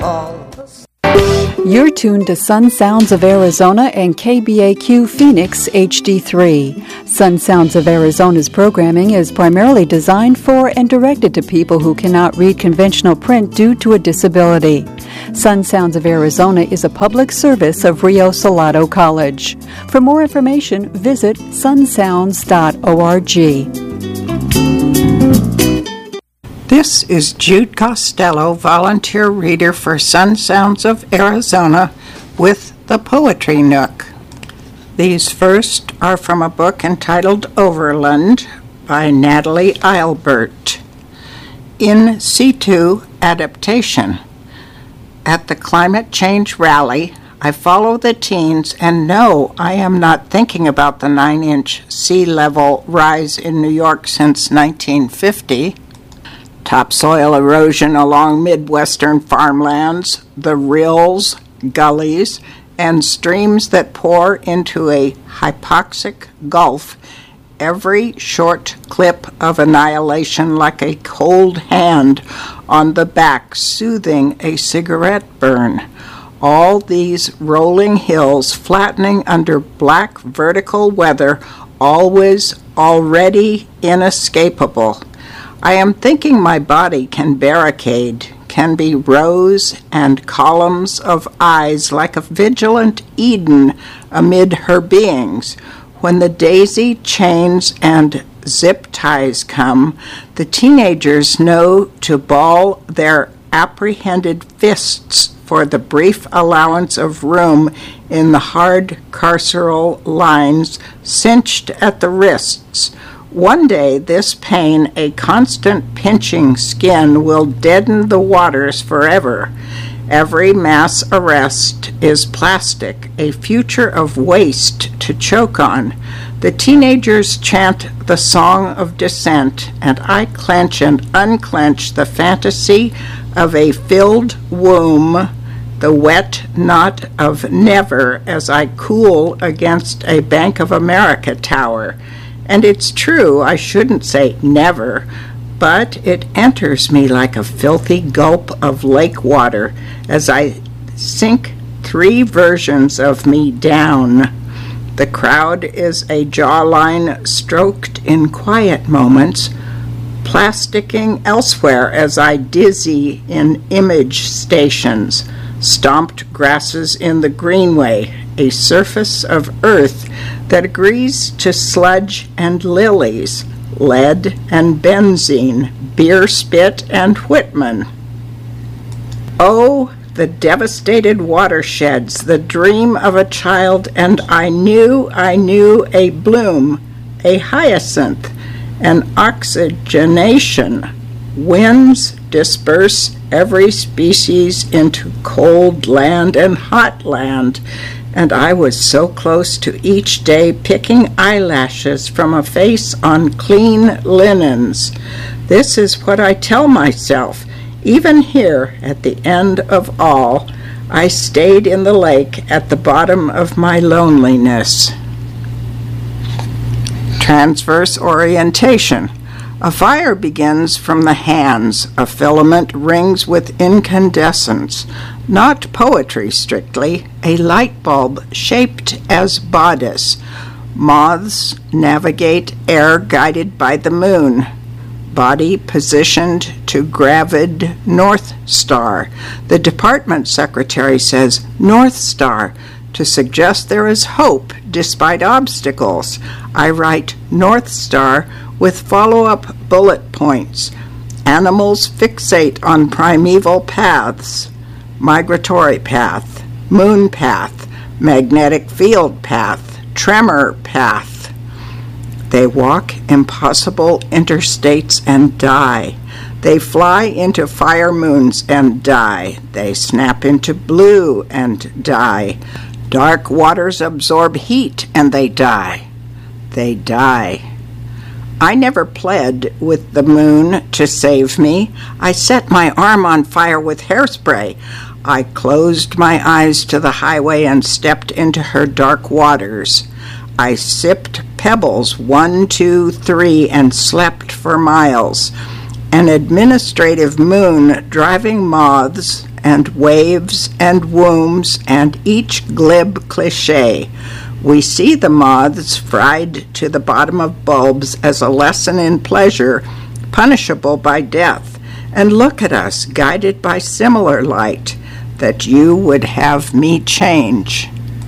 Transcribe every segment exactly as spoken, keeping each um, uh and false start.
You're tuned to Sun Sounds of Arizona and K B A Q Phoenix H D three. Sun Sounds of Arizona's programming is primarily designed for and directed to people who cannot read conventional print due to a disability. Sun Sounds of Arizona is a public service of Rio Salado College. For more information, visit sun sounds dot org. This is Jude Costello, volunteer reader for Sun Sounds of Arizona with the Poetry Nook. These first are from a book entitled Overland by Natalie Eilbert. In situ adaptation. At the climate change rally, I follow the teens and know I am not thinking about the nine-inch sea level rise in New York since nineteen fifty. Topsoil erosion along Midwestern farmlands, the rills, gullies, and streams that pour into a hypoxic gulf, every short clip of annihilation like a cold hand on the back soothing a cigarette burn. All these rolling hills flattening under black vertical weather, always already inescapable. I am thinking my body can barricade, can be rows and columns of eyes like a vigilant Eden amid her beings. When the daisy chains and zip ties come, the teenagers know to ball their apprehended fists for the brief allowance of room in the hard carceral lines cinched at the wrists. One day, this pain, a constant pinching skin, will deaden the waters forever. Every mass arrest is plastic, a future of waste to choke on. The teenagers chant the song of descent, and I clench and unclench the fantasy of a filled womb, the wet knot of never as I cool against a Bank of America tower. And it's true, I shouldn't say never, but it enters me like a filthy gulp of lake water as I sink three versions of me down. The crowd is a jawline stroked in quiet moments, plasticking elsewhere as I dizzy in image stations, stomped grasses in the greenway, a surface of earth that agrees to sludge and lilies, lead and benzene, beer spit and Whitman. Oh, the devastated watersheds, the dream of a child, and I knew, I knew a bloom, a hyacinth, an oxygenation. Winds disperse every species into cold land and hot land, and I was so close to each day picking eyelashes from a face on clean linens. This is what I tell myself. Even here, at the end of all, I stayed in the lake at the bottom of my loneliness. Transverse orientation. A fire begins from the hands. A filament rings with incandescence. Not poetry strictly, a light bulb shaped as bodice. Moths navigate air guided by the moon. Body positioned to gravid North Star. The department secretary says North Star to suggest there is hope despite obstacles. I write North Star with follow-up bullet points. Animals fixate on primeval paths. Migratory path, moon path, magnetic field path, tremor path. They walk impossible interstates and die. They fly into fire moons and die. They snap into blue and die. Dark waters absorb heat and they die. They die. I never pled with the moon to save me. I set my arm on fire with hairspray. I closed my eyes to the highway and stepped into her dark waters. I sipped pebbles, one, two, three, and slept for miles. An administrative moon driving moths and waves and wombs and each glib cliche. We see the moths fried to the bottom of bulbs as a lesson in pleasure, punishable by death, and look at us, guided by similar light, that you would have me change.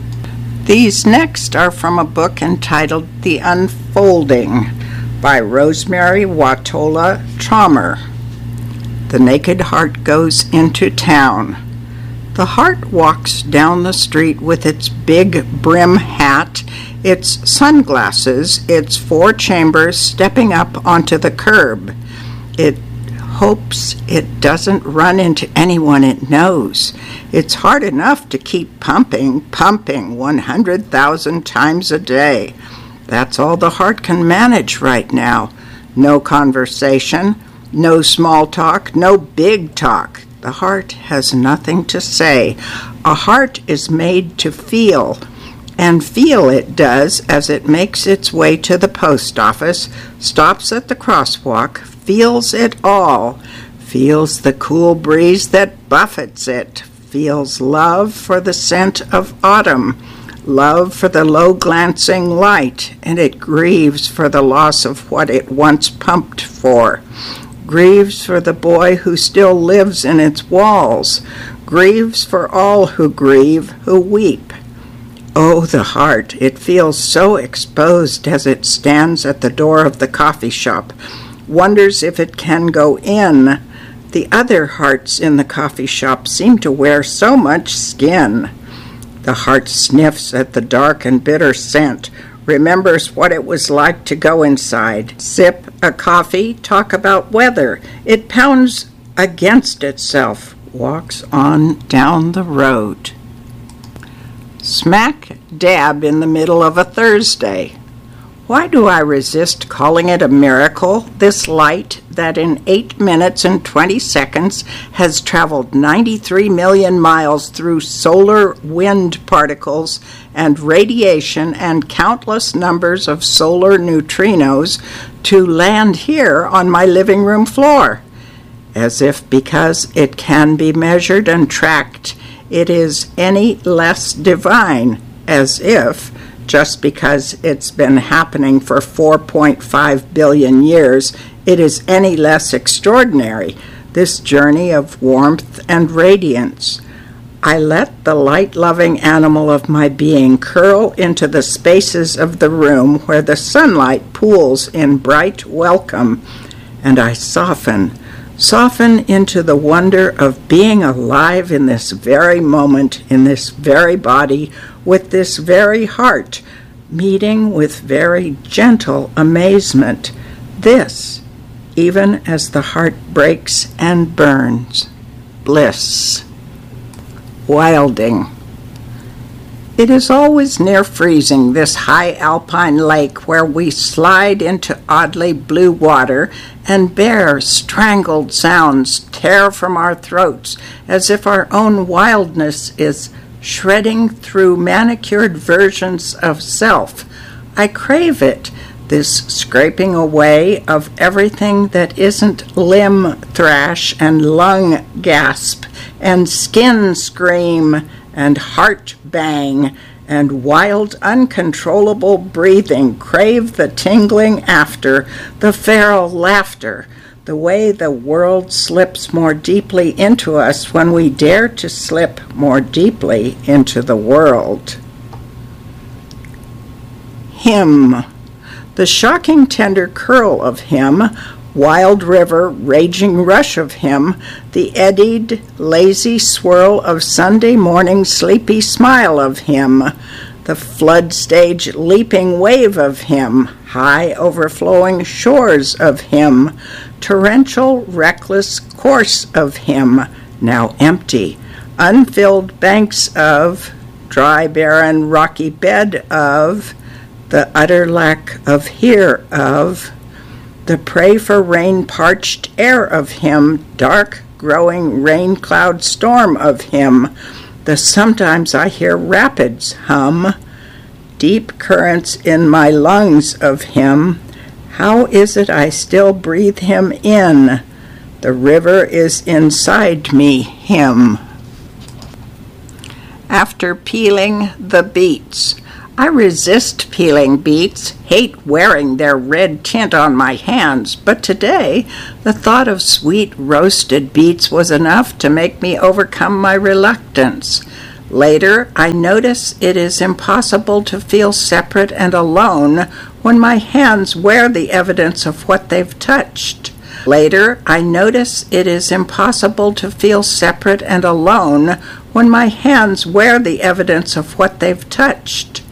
These next are from a book entitled The Unfolding by Rosemary Watola Traumer. The naked heart goes into town. The heart walks down the street with its big brim hat, its sunglasses, its four chambers stepping up onto the curb. It hopes it doesn't run into anyone it knows. It's hard enough to keep pumping, pumping one hundred thousand times a day. That's all the heart can manage right now. No conversation, no small talk, no big talk. The heart has nothing to say. A heart is made to feel, and feel it does as it makes its way to the post office, stops at the crosswalk, feels it all, feels the cool breeze that buffets it, feels love for the scent of autumn, love for the low-glancing light, and it grieves for the loss of what it once pumped for, grieves for the boy who still lives in its walls, grieves for all who grieve, who weep. Oh, the heart, it feels so exposed as it stands at the door of the coffee shop, wonders if it can go in. The other hearts in the coffee shop seem to wear so much skin. The heart sniffs at the dark and bitter scent, remembers what it was like to go inside, sip a coffee, talk about weather. It pounds against itself, walks on down the road. Smack dab in the middle of a Thursday. Why do I resist calling it a miracle, this light that in eight minutes and twenty seconds has traveled ninety-three million miles through solar wind particles and radiation and countless numbers of solar neutrinos to land here on my living room floor? As if because it can be measured and tracked, it is any less divine, as if just because it's been happening for four point five billion years, it is any less extraordinary, this journey of warmth and radiance. I let the light-loving animal of my being curl into the spaces of the room where the sunlight pools in bright welcome, and I soften, soften into the wonder of being alive in this very moment, in this very body, with this very heart, meeting with very gentle amazement. This, even as the heart breaks and burns. Bliss. Wilding. It is always near freezing, this high alpine lake where we slide into oddly blue water and bare, strangled sounds tear from our throats as if our own wildness is shredding through manicured versions of self. I crave it, this scraping away of everything that isn't limb thrash and lung gasp and skin scream and heart bang and wild uncontrollable breathing. Crave the tingling after, the feral laughter, the way the world slips more deeply into us when we dare to slip more deeply into the world. Him. The shocking tender curl of him, wild river, raging rush of him, the eddied, lazy swirl of Sunday morning sleepy smile of him, the flood stage leaping wave of him, high overflowing shores of him, torrential reckless course of him, now empty, unfilled banks of, dry barren rocky bed of, the utter lack of here of, the pray for rain parched air of him, dark growing rain cloud storm of him, the sometimes I hear rapids hum, deep currents in my lungs of him. How is it I still breathe him in? The river is inside me, him. After peeling the beets. I resist peeling beets, hate wearing their red tint on my hands, but today the thought of sweet roasted beets was enough to make me overcome my reluctance. Later, I notice it is impossible to feel separate and alone when my hands wear the evidence of what they've touched. Later, I notice it is impossible to feel separate and alone when my hands wear the evidence of what they've touched.